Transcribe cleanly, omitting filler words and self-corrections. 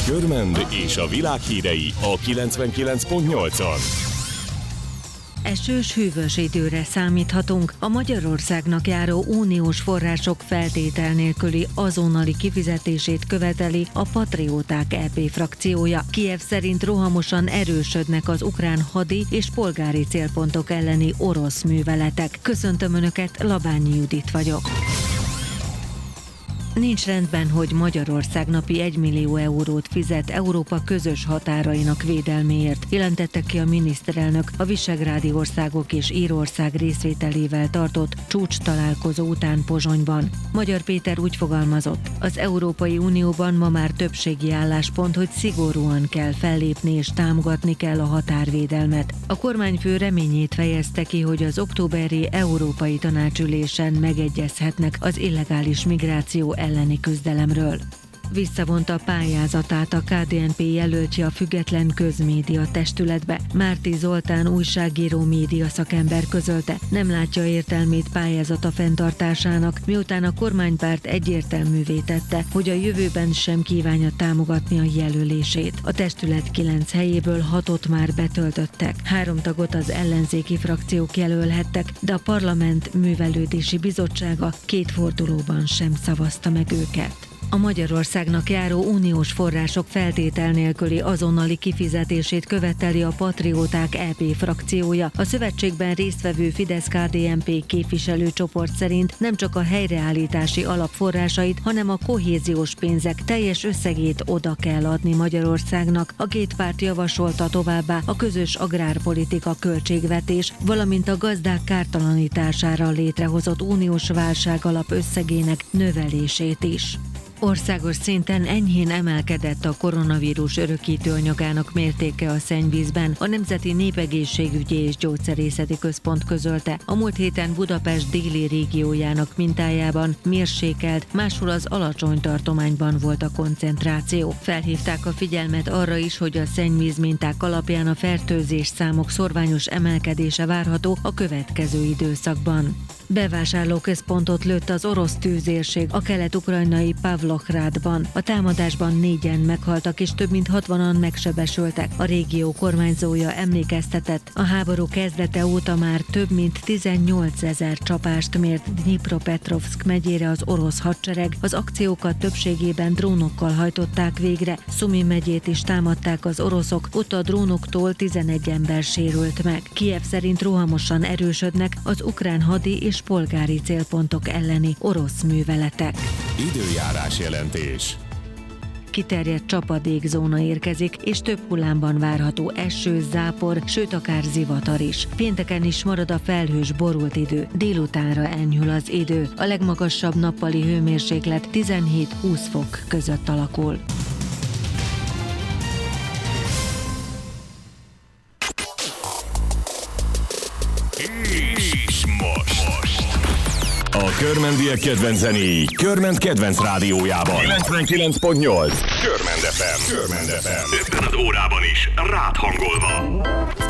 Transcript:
Körmend és a világ hírei a 99.8-on. Esős, hűvös időre számíthatunk. A Magyarországnak járó uniós források feltétel nélküli azonnali kifizetését követeli a Patrióták EP frakciója. Kijev szerint rohamosan erősödnek az ukrán hadi és polgári célpontok elleni orosz műveletek. Köszöntöm Önöket, Labányi Judit vagyok. Nincs rendben, hogy Magyarország napi 1 millió eurót fizet Európa közös határainak védelméért, jelentette ki a miniszterelnök a visegrádi országok és Írország részvételével tartott csúcstalálkozó után Pozsonyban. Magyar Péter úgy fogalmazott, az Európai Unióban ma már többségi álláspont, hogy szigorúan kell fellépni és támogatni kell a határvédelmet. A kormányfő reményét fejezte ki, hogy az októberi Európai Tanácsülésen megegyezhetnek az illegális migráció elleni küzdelemről. Visszavonta a pályázatát a KDNP jelöltje a Független Közmédia Testületbe. Márti Zoltán újságíró média szakember közölte, nem látja értelmét pályázata fenntartásának, miután a kormánypárt egyértelművé tette, hogy a jövőben sem kívánja támogatni a jelölését. A testület 9 helyéből 6-ot már betöltöttek. 3 tagot az ellenzéki frakciók jelölhettek, de a Parlament Művelődési Bizottsága 2 fordulóban sem szavazta meg őket. A Magyarországnak járó uniós források feltétel nélküli azonnali kifizetését követeli a Patrióták EP frakciója. A szövetségben résztvevő Fidesz-KDNP képviselőcsoport szerint nem csak a helyreállítási alapforrásait, hanem a kohéziós pénzek teljes összegét oda kell adni Magyarországnak. A két párt javasolta továbbá a közös agrárpolitika költségvetés, valamint a gazdák kártalanítására létrehozott uniós válságalap összegének növelését is. Országos szinten enyhén emelkedett a koronavírus örökítő anyagának mértéke a szennyvízben. A Nemzeti Népegészségügyi és Gyógyszerészeti Központ közölte, a múlt héten Budapest déli régiójának mintájában mérsékelt, máshol az alacsony tartományban volt a koncentráció. Felhívták a figyelmet arra is, hogy a szennyvíz minták alapján a fertőzés számok szorványos emelkedése várható a következő időszakban. Bevásárlóközpontot lőtt az orosz tűzérség a kelet-ukrajnai Pavlohrádban. A támadásban 4-en meghaltak és több mint 60-an megsebesültek. A régió kormányzója emlékeztetett, a háború kezdete óta már több mint 18 000 csapást mért Dnyipropetrovszk megyére az orosz hadsereg. Az akciókat többségében drónokkal hajtották végre. Szumi megyét is támadták az oroszok, ott a drónoktól 11 ember sérült meg. Kijev szerint rohamosan erősödnek az ukrán hadi és polgári célpontok elleni orosz műveletek. Időjárás jelentés. Kiterjedt csapadékzóna érkezik, és több hullámban várható eső, zápor, sőt akár zivatar is. Pénteken is marad a felhős, borult idő, délutánra enyhül az idő. A legmagasabb nappali hőmérséklet 17-20 fok között alakul. A körmendiek kedvenc zenéi Körmend kedvenc rádiójában 99.8 Körmend FM. Körmend FM. Ebben az órában is rád hangolva.